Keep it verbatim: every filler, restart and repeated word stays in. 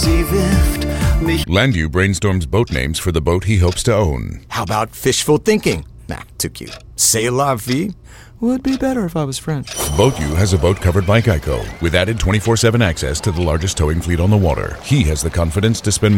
Landu brainstorms boat names for the boat he hopes to own. How about fishful thinking? Nah, too cute. C'est la vie would be better if I was French. BoatU has a boat covered by Geico with added twenty-four seven access to the largest towing fleet on the water. He has the confidence to spend